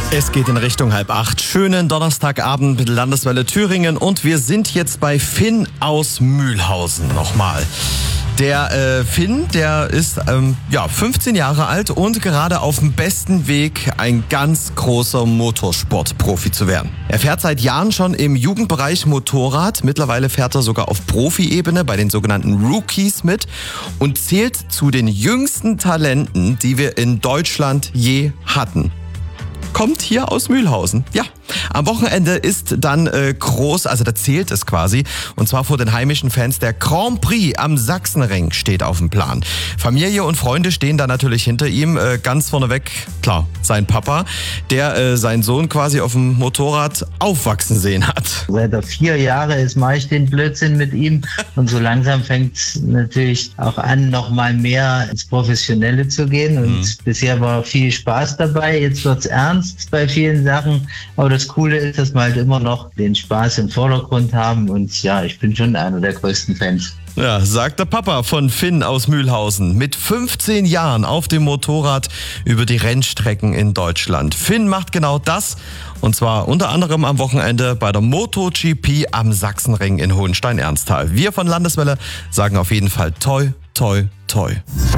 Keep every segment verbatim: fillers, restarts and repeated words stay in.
Es geht in Richtung halb acht. Schönen Donnerstagabend mit Landeswelle Thüringen und wir sind jetzt bei Finn aus Mühlhausen nochmal. Der äh, Finn, der ist ähm, ja fünfzehn Jahre alt und gerade auf dem besten Weg, ein ganz großer Motorsportprofi zu werden. Er fährt seit Jahren schon im Jugendbereich Motorrad. Mittlerweile fährt er sogar auf Profi-Ebene bei den sogenannten Rookies mit und zählt zu den jüngsten Talenten, die wir in Deutschland je hatten. Kommt hier aus Mühlhausen. Ja, am Wochenende ist dann äh, groß, also da zählt es quasi. Und zwar vor den heimischen Fans der Grand Prix am Sachsenring steht auf dem Plan. Familie und Freunde stehen da natürlich hinter ihm. Äh, ganz vorneweg, klar, sein Papa, der äh, seinen Sohn quasi auf dem Motorrad aufwachsen sehen hat. Seit er vier Jahre ist, mache ich den Blödsinn mit ihm. Und so langsam fängt es natürlich auch an, noch mal mehr ins Professionelle zu gehen. Und mhm. bisher war viel Spaß dabei. Jetzt wird's ernst bei vielen Sachen, aber das Coole ist, dass wir halt immer noch den Spaß im Vordergrund haben und ja, ich bin schon einer der größten Fans. Ja, sagt der Papa von Finn aus Mühlhausen. Mit fünfzehn Jahren auf dem Motorrad über die Rennstrecken in Deutschland. Finn macht genau das und zwar unter anderem am Wochenende bei der MotoGP am Sachsenring in Hohenstein-Ernsthal. Wir von Landeswelle sagen auf jeden Fall toi, toi, toi.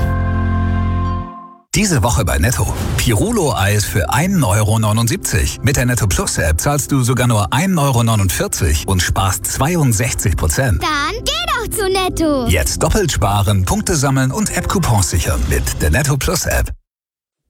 Diese Woche bei Netto. Pirulo-Eis für ein Euro neunundsiebzig. Mit der Netto Plus App zahlst du sogar nur ein Euro neunundvierzig und sparst zweiundsechzig Prozent. Dann geh doch zu Netto. Jetzt doppelt sparen, Punkte sammeln und App-Coupons sichern mit der Netto Plus App.